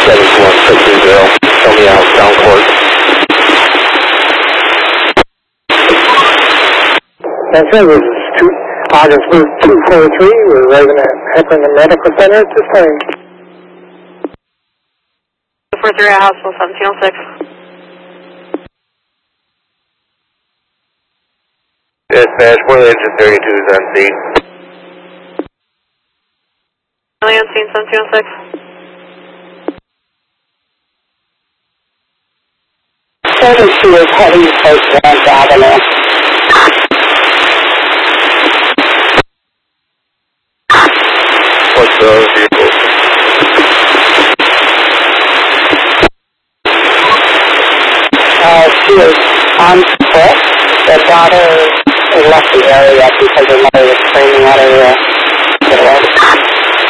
71630, show me out, down court. That's this is August 243. We're arriving at Heffernan Medical Center at this time. 243 at Hospital 1706. Dispatch, Morley Engine 32 is on scene. Morley on scene 1706. Service is heading towards Grand Avenue. What's the other vehicle? She is on foot. The daughter left the area because her mother was screaming at her.